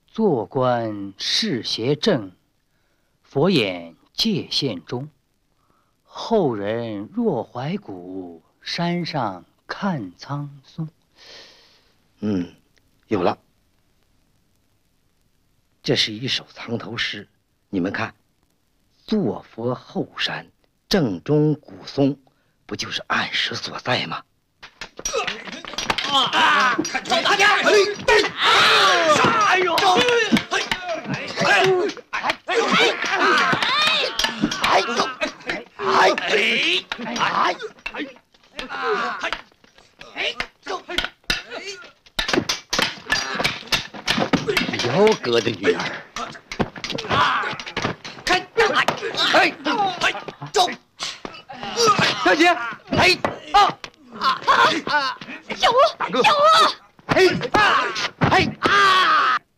做官事邪正，佛眼界限中。后人若怀古，山上看苍松。 有了。这是一首藏头诗，你们看，坐佛后山，正中古松，不就是暗室所在吗？ 走大家！ 哎呦！ 姚哥的女儿。 走！ 小姐， 小吴，小吴！